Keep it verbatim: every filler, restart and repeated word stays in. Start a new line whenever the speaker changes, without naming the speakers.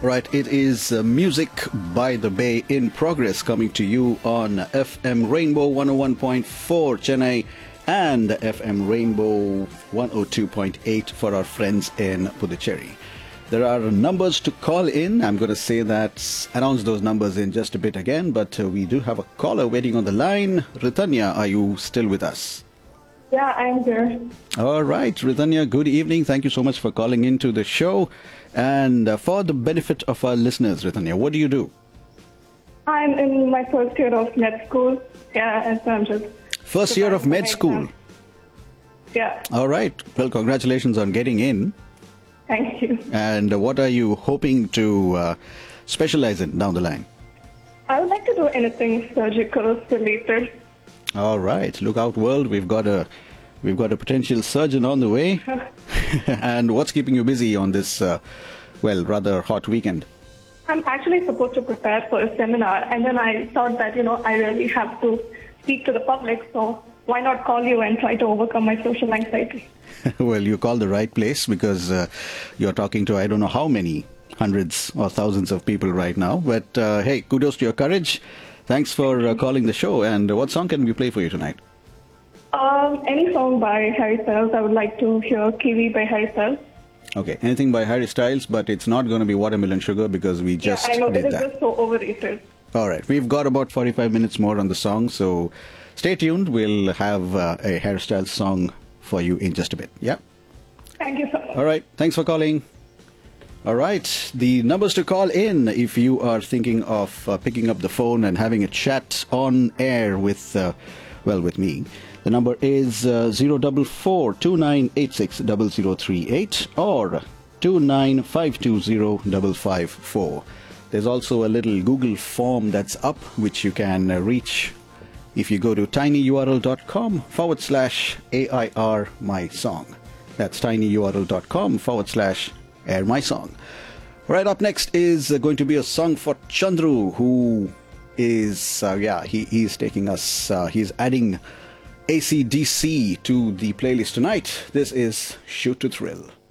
Right, it is uh, Music by the Bay in progress, coming to you on F M Rainbow one oh one point four Chennai and F M Rainbow one oh two point eight for our friends in Puducherry. There are numbers to call in. I'm going to say that, announce those numbers in just a bit again, but uh, we do have a caller waiting on the line. Ritanya, are you still with us?
Yeah, I'm here.
All right, Ritanya, good evening. Thank you so much for calling into the show. And uh, for the benefit of our listeners, Ritanya, what do you do?
I'm in my first year of med school. Yeah, and so I'm just...
First year of med school?
Yeah.
All right. Well, congratulations on getting in.
Thank you.
And uh, what are you hoping to uh, specialize in down the line?
I would like to do anything surgical related.
All right. Look out, world. We've got a... We've got a potential surgeon on the way. And what's keeping you busy on this, uh, well, rather hot weekend?
I'm actually supposed to prepare for a seminar, and then I thought that, you know, I really have to speak to the public, so why not call you and try to overcome my social anxiety?
Well, you called the right place because uh, you're talking to I don't know how many hundreds or thousands of people right now. But uh, hey, kudos to your courage. Thanks for uh, calling the show. And what song can we play for you tonight?
Um, any song by Harry Styles. I would like to hear Kiwi by Harry Styles.
Okay, anything by Harry Styles, but it's not going to be Watermelon Sugar because we just
yeah, I know,
did
it is
that.
just so overrated.
All right, we've got about forty-five minutes more on the song, so stay tuned. We'll have uh, a Harry Styles song for you in just a bit. Yeah?
Thank you so much.
All right, thanks for calling. All right, the numbers to call in if you are thinking of uh, picking up the phone and having a chat on air with, uh, well, with me. The number is uh, zero four four two nine eight six zero zero three eight or two nine five two zero five five four. There's also a little Google form that's up which you can uh, reach if you go to tinyurl.com forward slash AIR my song. That's tinyurl.com forward slash air my song. Right up next is uh, going to be a song for Chandru, who is, uh, yeah, he, he's taking us, uh, he's adding A C D C to the playlist tonight. This is Shoot to Thrill.